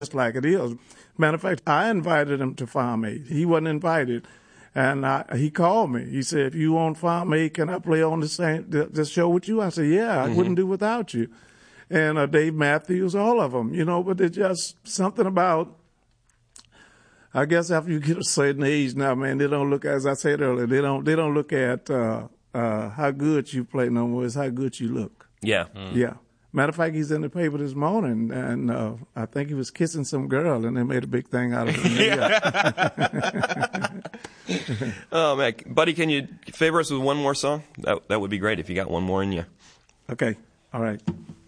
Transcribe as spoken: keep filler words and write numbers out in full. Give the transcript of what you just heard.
just like it is. Matter of fact, I invited him to Farm Aid. He wasn't invited. And I, he called me. He said, if you on Farm Aid, can I play on the same this show with you? I said, yeah, I mm-hmm. wouldn't do without you. And uh, Dave Matthews, all of them, you know, but it's just something about, I guess after you get a certain age now, man, they don't look, as I said earlier, they don't they don't look at uh, uh, how good you play no more. It's how good you look. Yeah. Mm. Yeah. Matter of fact, he's in the paper this morning, and uh, I think he was kissing some girl, and they made a big thing out of it. Oh, man. Buddy, can you favor us with one more song? That, that would be great if you got one more in you. Okay. All right.